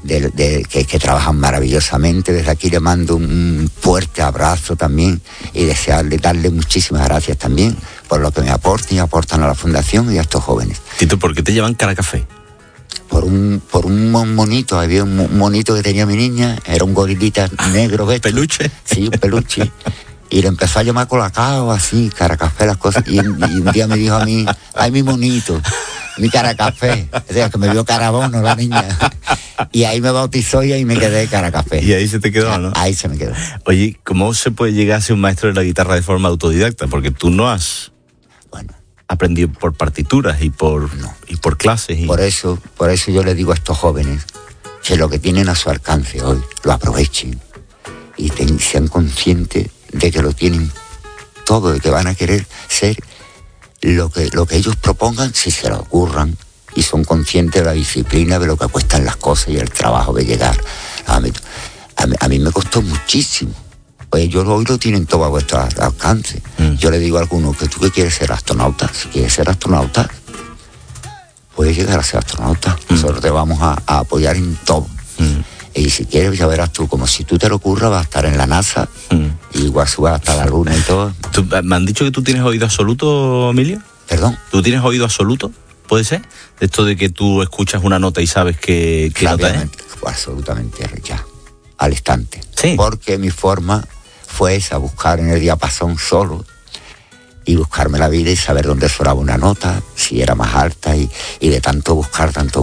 que trabajan maravillosamente. Desde aquí le mando un fuerte abrazo también y darle muchísimas gracias también por lo que me aportan y aportan a la Fundación y a estos jóvenes. Tito, ¿por qué te llevan Caracafé? Por un monito, había un monito que tenía mi niña, era un gorilita negro. ¿Peluche? Sí, un peluche. Y le empezó a llamar Colacao, así, Caracafé, las cosas. Y un día me dijo a mí, ay, mi monito, mi Caracafé. O sea, que me vio Carabono la niña. Y ahí me bautizó y ahí me quedé Caracafé. Y ahí se te quedó, ¿no? Ahí se me quedó. Oye, ¿cómo se puede llegar a ser un maestro de la guitarra de forma autodidacta? Porque tú no has aprendido por partituras y por clases. Por eso yo le digo a estos jóvenes que lo que tienen a su alcance hoy, lo aprovechen y sean conscientes de que lo tienen todo, de que van a querer ser lo que ellos propongan si se lo ocurran y son conscientes de la disciplina, de lo que cuestan las cosas y el trabajo de llegar. A mí me costó muchísimo. Pues ellos hoy lo tienen todo a vuestro alcance. Yo le digo a algunos que tú que quieres ser astronauta, si quieres ser astronauta, puedes llegar a ser astronauta. Nosotros te vamos a apoyar en todo. Y si quieres, ya verás tú, como si tú te lo ocurras, vas a estar en la NASA, y igual subas hasta la luna y todo. ¿Me han dicho que tú tienes oído absoluto, Emilio? ¿Perdón? ¿Tú tienes oído absoluto? ¿Puede ser? Esto de que tú escuchas una nota y sabes qué nota es. Absolutamente, ya, al instante. Sí. Porque mi forma fue esa, buscar en el diapasón solo y buscarme la vida y saber dónde sonaba una nota, si era más alta, y de tanto buscar, tanto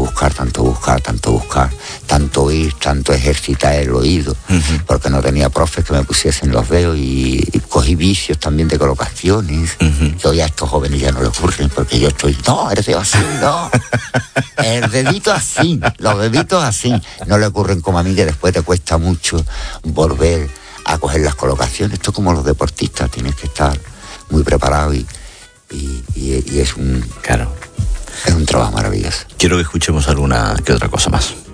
oír, tanto ejercitar el oído, porque no tenía profes que me pusiesen los dedos, y cogí vicios también de colocaciones, que hoy a estos jóvenes ya no les ocurren, porque yo estoy, no, el dedo así, no, el dedito así, los deditos así, no le ocurren como a mí, que después te cuesta mucho volver a coger las colocaciones. Esto es como los deportistas, tienes que estar muy preparado y es un trabajo maravilloso. Quiero que escuchemos alguna que otra cosa más.